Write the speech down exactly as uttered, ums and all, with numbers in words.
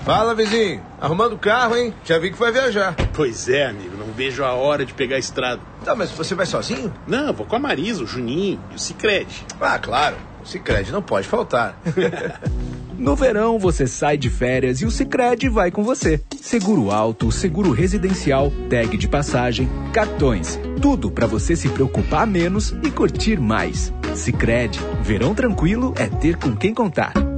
Fala, vizinho. Arrumando o carro, hein? Já vi que vai viajar. Pois é, amigo. Não vejo a hora de pegar a estrada. Tá, mas você vai sozinho? Não, vou com a Marisa, o Juninho e o Sicredi. Ah, claro. O Sicredi não pode faltar. No verão, você sai de férias e o Sicredi vai com você. Seguro alto, seguro residencial, tag de passagem, cartões. Tudo para você se preocupar menos e curtir mais. Sicredi. Verão tranquilo é ter com quem contar.